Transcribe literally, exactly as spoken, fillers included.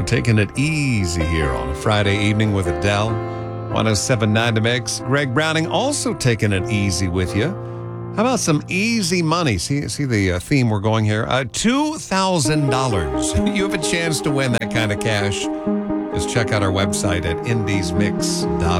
So taking it easy here on a Friday evening with Adele. one oh seven point nine to Mix. Greg Browning also taking it easy with you. How about some easy money? See, see the uh, theme we're going here? Uh, two thousand dollars. You have a chance to win that kind of cash. Just check out our website at indies mix dot